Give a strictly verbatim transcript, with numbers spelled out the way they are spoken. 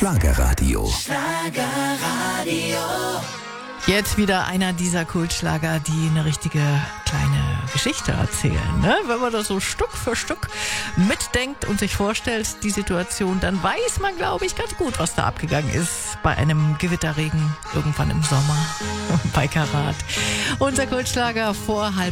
Schlagerradio. Schlagerradio. Jetzt wieder einer dieser Kultschlager, die eine richtige kleine Geschichte erzählen. Ne? Wenn man das so Stück für Stück mitdenkt und sich vorstellt, die Situation, dann weiß man, glaube ich, ganz gut, was da abgegangen ist bei einem Gewitterregen irgendwann im Sommer bei Karat. Unser Kultschlager vor halb